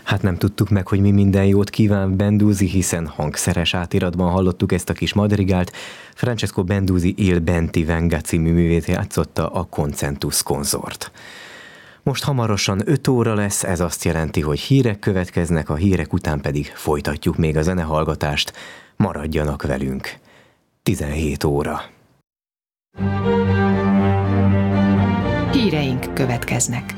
Hát nem tudtuk meg, hogy mi minden jót kíván Bendúzi, hiszen hangszeres átiratban hallottuk ezt a kis madrigált. Francesco Bendúzi Il Benti Venga című művét játszotta a Concentus Consort. Most hamarosan 5 óra lesz, ez azt jelenti, hogy hírek következnek, a hírek után pedig folytatjuk még a zenehallgatást. Maradjanak velünk. 17 óra. Híreink következnek.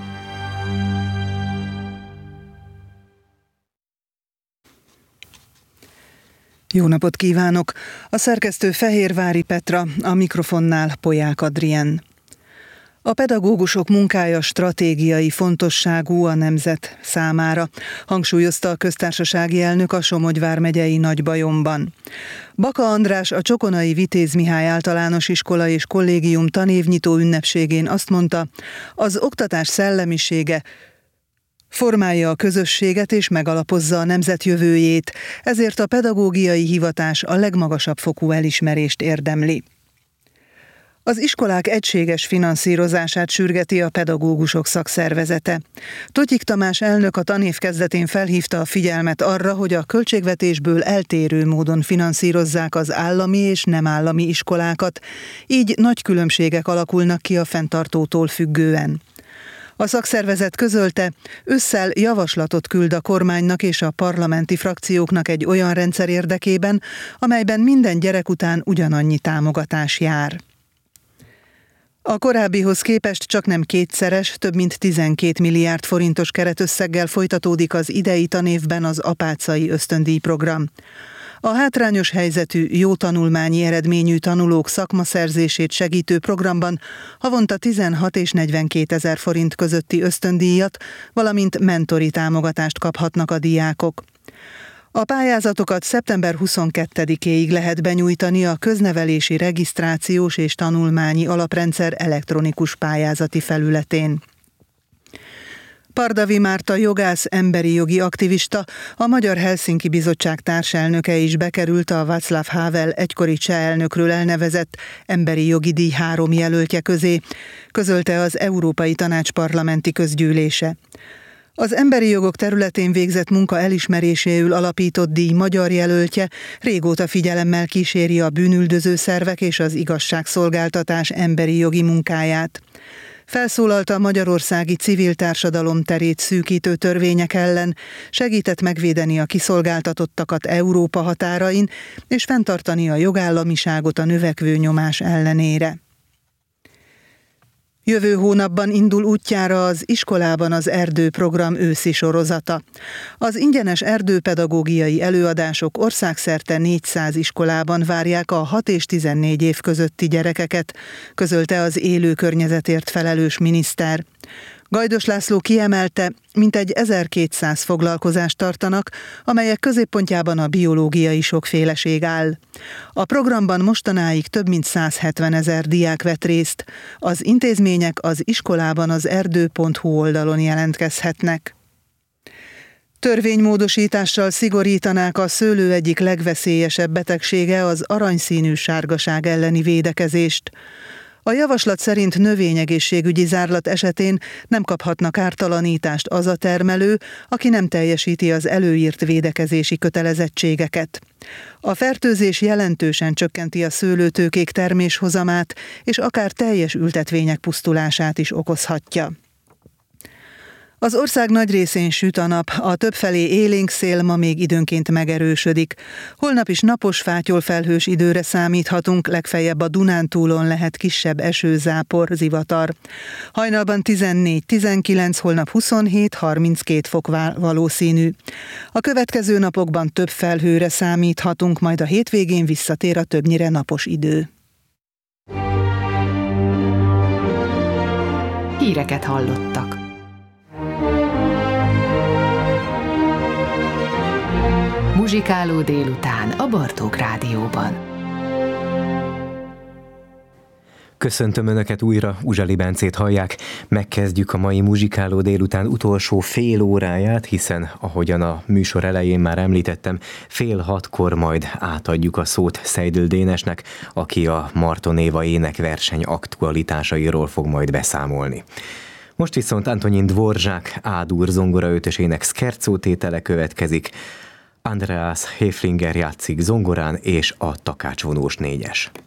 Jó napot kívánok! A szerkesztő Fehérvári Petra, a mikrofonnál Polyák Adrien. A pedagógusok munkája stratégiai fontosságú a nemzet számára, hangsúlyozta a köztársasági elnök a Somogy vármegyei Nagybajomban. Baka András a Csokonai Vitéz Mihály Általános Iskola és Kollégium tanévnyitó ünnepségén azt mondta, az oktatás szellemisége formálja a közösséget és megalapozza a nemzet jövőjét, ezért a pedagógiai hivatás a legmagasabb fokú elismerést érdemli. Az iskolák egységes finanszírozását sürgeti a pedagógusok szakszervezete. Totyik Tamás elnök a tanév kezdetén felhívta a figyelmet arra, hogy a költségvetésből eltérő módon finanszírozzák az állami és nem állami iskolákat, így nagy különbségek alakulnak ki a fenntartótól függően. A szakszervezet közölte, ősszel javaslatot küld a kormánynak és a parlamenti frakcióknak egy olyan rendszer érdekében, amelyben minden gyerek után ugyanannyi támogatás jár. A korábbihoz képest csaknem kétszeres, több mint 12 milliárd forintos keretösszeggel folytatódik az idei tanévben az apácai ösztöndíjprogram. A hátrányos helyzetű, jó tanulmányi eredményű tanulók szakmaszerzését segítő programban havonta 16 és 42 ezer forint közötti ösztöndíjat, valamint mentori támogatást kaphatnak a diákok. A pályázatokat szeptember 22-éig lehet benyújtani a köznevelési regisztrációs és tanulmányi alaprendszer elektronikus pályázati felületén. Pardavi Márta jogász, emberi jogi aktivista, a Magyar Helsinki Bizottság társelnöke is bekerült a Václav Havel egykori cseh elnökről elnevezett emberi jogi díj 3 jelöltje közé, közölte az Európai Tanács parlamenti közgyűlése. Az emberi jogok területén végzett munka elismeréséül alapított díj magyar jelöltje régóta figyelemmel kíséri a bűnüldöző szervek és az igazságszolgáltatás emberi jogi munkáját. Felszólalt a magyarországi civil társadalom terét szűkítő törvények ellen, segített megvédeni a kiszolgáltatottakat Európa határain, és fenntartani a jogállamiságot a növekvő nyomás ellenére. Jövő hónapban indul útjára az Iskolában az Erdő program őszi sorozata. Az ingyenes erdőpedagógiai előadások országszerte 400 iskolában várják a 6 és 14 év közötti gyerekeket, közölte az élő környezetért felelős miniszter. Gajdos László kiemelte, mintegy 1200 foglalkozást tartanak, amelyek középpontjában a biológiai sokféleség áll. A programban mostanáig több mint 170 000 diák vett részt. Az intézmények az iskolában az erdő.hu oldalon jelentkezhetnek. Törvénymódosítással szigorítanák a szőlő egyik legveszélyesebb betegsége, az aranyszínű sárgaság elleni védekezést. A javaslat szerint növényegészségügyi zárlat esetén nem kaphatnak ártalanítást az a termelő, aki nem teljesíti az előírt védekezési kötelezettségeket. A fertőzés jelentősen csökkenti a szőlőtőkék terméshozamát, és akár teljes ültetvények pusztulását is okozhatja. Az ország nagy részén süt a nap, a többfelé élénk szél ma még időnként megerősödik. Holnap is napos, fátyolfelhős időre számíthatunk, legfeljebb a Dunántúlon lehet kisebb esőzápor, zivatar. Hajnalban 14-19, holnap 27-32 fok valószínű. A következő napokban több felhőre számíthatunk, majd a hétvégén visszatér a többnyire napos idő. Híreket hallottak. Muzsikáló délután a Bartók Rádióban. Köszöntöm Önöket újra, Uzsali Bencét hallják. Megkezdjük a mai muzsikáló délután utolsó fél óráját, hiszen ahogyan a műsor elején már említettem, 5:30 majd átadjuk a szót Szeidl Dénesnek, aki a Marton Éva énekverseny aktualitásairól fog majd beszámolni. Most viszont Antonín Dvořák A-dur zongora ötösének scherzo tétele következik. Andreas Häflinger játszik zongorán és a takácsvonós négyes.